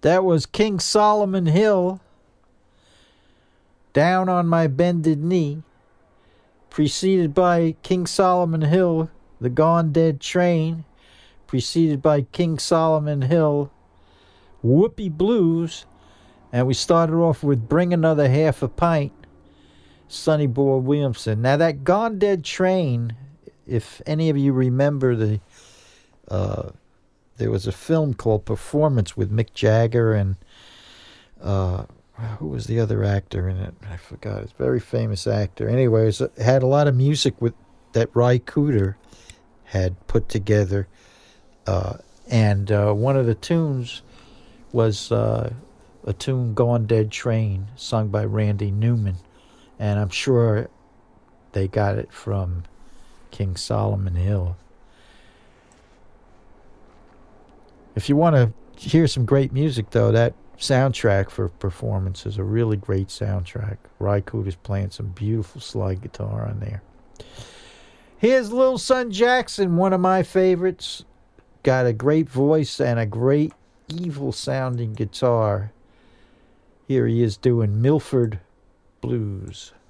That was King Solomon Hill, Down on My Bended Knee, preceded by King Solomon Hill, The Gone Dead Train, preceded by King Solomon Hill, Whoopie Blues, and we started off with Bring Another Half a Pint, Sonny Boy Williamson. Now that Gone Dead Train, if any of you remember there was a film called Performance with Mick Jagger and who was the other actor in it? I forgot. It's a very famous actor. Anyways, it had a lot of music with that Ry Cooder had put together. And one of the tunes was a tune, Gone Dead Train, sung by Randy Newman. And I'm sure they got it from King Solomon Hill. If you want to hear some great music, though, that soundtrack for Performance is a really great soundtrack. Ry Cooder's playing some beautiful slide guitar on there. Here's Lil Son Jackson, one of my favorites. Got a great voice and a great evil-sounding guitar. Here he is doing Milford Blues.